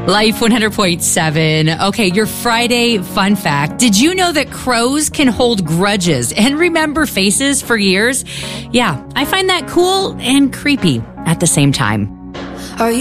Life 100.7. Okay, your Friday fun fact. Did you know that crows can hold grudges and remember faces for years? Yeah, I find that cool and creepy at the same time.